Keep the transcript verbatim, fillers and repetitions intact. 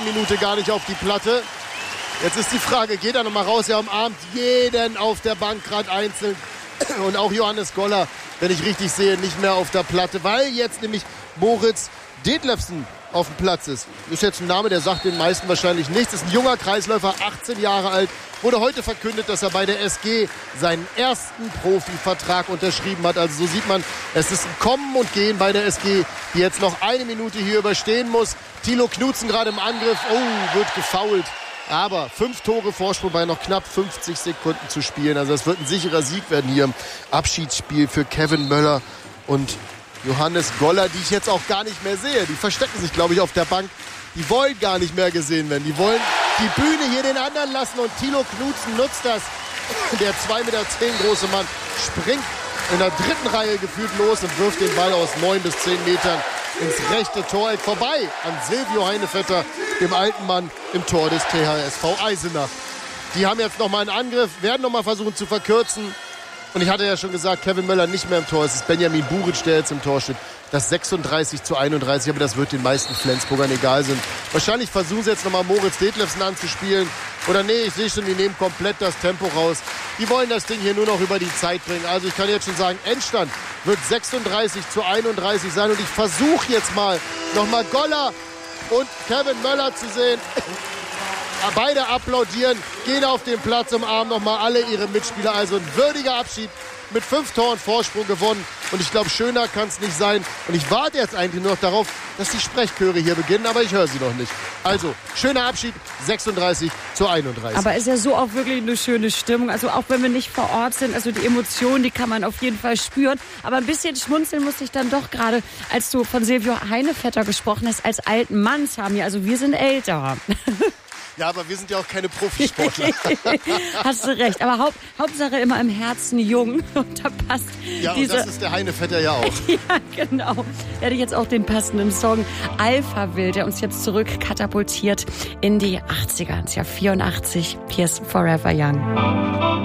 ersten Minute gar nicht auf die Platte. Jetzt ist die Frage, geht er nochmal raus? Er umarmt jeden auf der Bank gerade einzeln. Und auch Johannes Goller, wenn ich richtig sehe, nicht mehr auf der Platte, weil jetzt nämlich Moritz Detlefsen auf dem Platz ist. Ist jetzt ein Name, der sagt den meisten wahrscheinlich nichts. Ist ein junger Kreisläufer, achtzehn Jahre alt. Wurde heute verkündet, dass er bei der S G seinen ersten Profivertrag unterschrieben hat. Also so sieht man, es ist ein Kommen und Gehen bei der S G, die jetzt noch eine Minute hier überstehen muss. Thilo Knutzen gerade im Angriff. Oh, wird gefoult. Aber fünf Tore Vorsprung bei noch knapp fünfzig Sekunden zu spielen. Also das wird ein sicherer Sieg werden hier im Abschiedsspiel für Kevin Möller und Johannes Goller, die ich jetzt auch gar nicht mehr sehe. Die verstecken sich, glaube ich, auf der Bank. Die wollen gar nicht mehr gesehen werden. Die wollen die Bühne hier den anderen lassen. Und Thilo Knutzen nutzt das. Der zwei Meter zehn große Mann springt in der dritten Reihe gefühlt los und wirft den Ball aus neun bis zehn Metern ins rechte Tor vorbei an Silvio Heinevetter, dem alten Mann im Tor des T H S V Eisenach. Die haben jetzt nochmal einen Angriff, werden nochmal versuchen zu verkürzen. Und ich hatte ja schon gesagt, Kevin Möller nicht mehr im Tor. Es ist Benjamin Buric, der jetzt im Tor steht. Das sechsunddreißig zu einunddreißig, aber das wird den meisten Flensburgern egal sein. Wahrscheinlich versuchen sie jetzt nochmal Moritz Detlefsen anzuspielen. Oder nee, ich sehe schon, die nehmen komplett das Tempo raus. Die wollen das Ding hier nur noch über die Zeit bringen. Also ich kann jetzt schon sagen, Endstand wird sechsunddreißig zu einunddreißig sein. Und ich versuche jetzt mal nochmal Goller und Kevin Möller zu sehen. Beide applaudieren, gehen auf den Platz, umarmen nochmal alle ihre Mitspieler. Also ein würdiger Abschied, mit fünf Toren Vorsprung gewonnen. Und ich glaube, schöner kann es nicht sein. Und ich warte jetzt eigentlich nur noch darauf, dass die Sprechchöre hier beginnen, aber ich höre sie noch nicht. Also, schöner Abschied, sechsunddreißig zu einunddreißig. Aber ist ja so auch wirklich eine schöne Stimmung. Also auch wenn wir nicht vor Ort sind, also die Emotionen, die kann man auf jeden Fall spüren. Aber ein bisschen schmunzeln musste ich dann doch gerade, als du von Silvio Heinevetter gesprochen hast, als alten Mann, Sami. Also wir sind älter. Ja, aber wir sind ja auch keine Profisportler. Hast du recht. Aber Haupt, Hauptsache immer im Herzen jung. Und da passt ja, diese... und das ist der Heinevetter ja auch. Ja, genau. Da hätte ich jetzt auch den passenden Song Alpha Wild, der uns jetzt zurück katapultiert in die achtziger, ins Jahr vierundachtzig. Hier ist Forever Young.